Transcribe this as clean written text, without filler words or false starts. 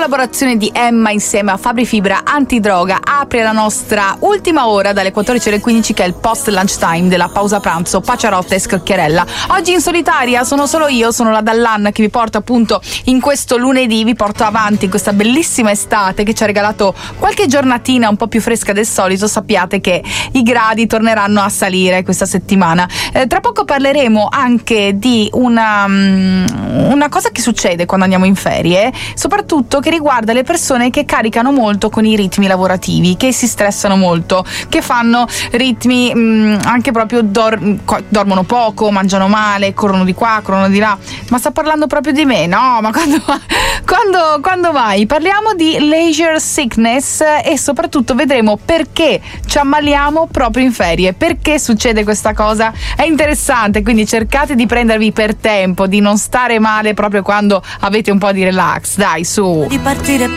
collaborazione di Emma insieme a Fabri Fibra Antidroga apre la nostra ultima ora dalle 14 alle 15, che è il post lunch time della pausa pranzo Pacciarotta e Scocchiarella. Oggi in solitaria sono solo io, sono la Dallan che vi porto appunto in questo lunedì, vi porto avanti in questa bellissima estate che ci ha regalato qualche giornatina un po' più fresca del solito. Sappiate che i gradi torneranno a salire questa settimana. Tra poco parleremo anche di una cosa che succede quando andiamo in ferie, soprattutto che riguarda le persone che caricano molto con i ritmi lavorativi, che si stressano molto, che fanno ritmi anche proprio dormono poco, mangiano male, corrono di qua, corrono di là. Ma sta parlando proprio di me? No, ma quando mai? Parliamo di leisure sickness e soprattutto vedremo perché ci ammaliamo proprio in ferie, perché succede questa cosa. È interessante, quindi cercate di prendervi per tempo, di non stare male proprio quando avete un po' di relax. Dai, su. Di partire